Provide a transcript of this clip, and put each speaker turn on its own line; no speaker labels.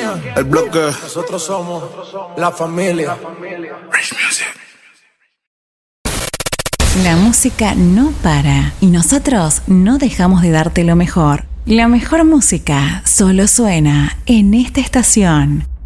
El bloque. Nosotros somos la familia. Rich Music.
La música no para y nosotros no dejamos de darte lo mejor. La mejor música solo suena en esta estación.